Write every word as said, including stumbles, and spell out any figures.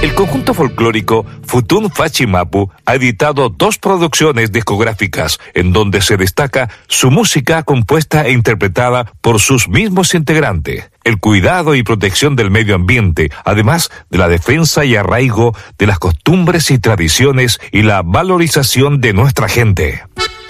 El conjunto folclórico Futún Fachimapu ha editado dos producciones discográficas en donde se destaca su música compuesta e interpretada por sus mismos integrantes, el cuidado y protección del medio ambiente, además de la defensa y arraigo de las costumbres y tradiciones y la valorización de nuestra gente.